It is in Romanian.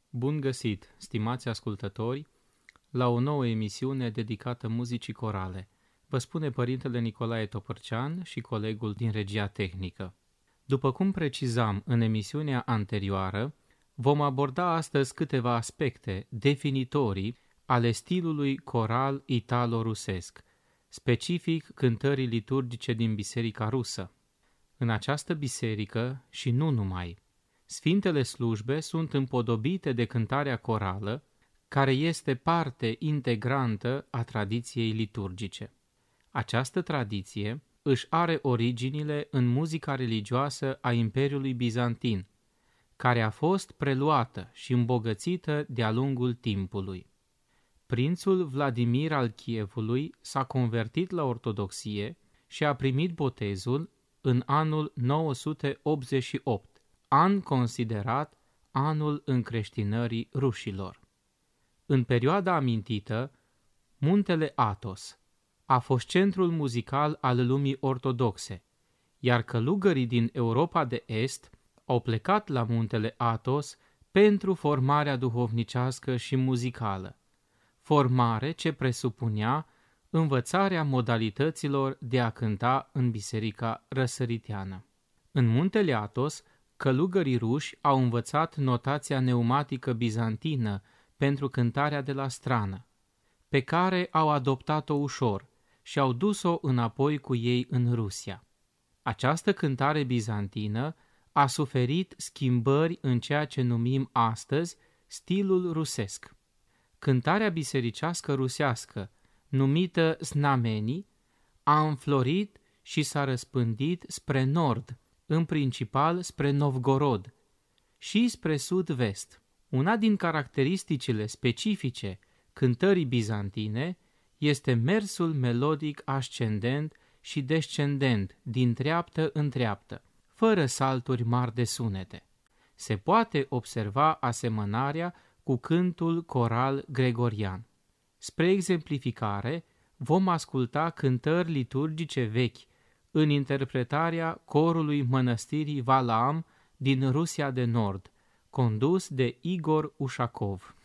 Bun găsit, stimați ascultători, la o nouă emisiune dedicată muzicii corale. Vă spune părintele Nicolae Topărcean și colegul din regia tehnică. După cum precizam în emisiunea anterioară, vom aborda astăzi câteva aspecte definitorii ale stilului coral italo-rusesc, specific cântării liturgice din Biserica Rusă. În această biserică, și nu numai, Sfintele slujbe sunt împodobite de cântarea corală, care este parte integrantă a tradiției liturgice. Această tradiție își are originile în muzica religioasă a Imperiului Bizantin, care a fost preluată și îmbogățită de-a lungul timpului. Prințul Vladimir al Chievului s-a convertit la ortodoxie și a primit botezul în anul 988, an considerat anul încreștinării rușilor. În perioada amintită, muntele Athos a fost centrul muzical al lumii ortodoxe, iar călugării din Europa de Est au plecat la muntele Athos pentru formarea duhovnicească și muzicală, formare ce presupunea învățarea modalităților de a cânta în biserica răsăriteană. În muntele Athos, călugării ruși au învățat notația neumatică bizantină pentru cântarea de la strană, pe care au adoptat-o ușor și au dus-o înapoi cu ei în Rusia. Această cântare bizantină a suferit schimbări în ceea ce numim astăzi stilul rusesc. Cântarea bisericească rusească, numită znamenii, a înflorit și s-a răspândit spre nord, în principal spre Novgorod, și spre sud-vest. Una din caracteristicile specifice cântării bizantine este mersul melodic ascendent și descendent din treaptă în treaptă, fără salturi mari de sunete. Se poate observa asemănarea cu cântul coral gregorian. Spre exemplificare, vom asculta cântări liturgice vechi în interpretarea corului mănăstirii Valaam din Rusia de Nord, condus de Igor Ușacov.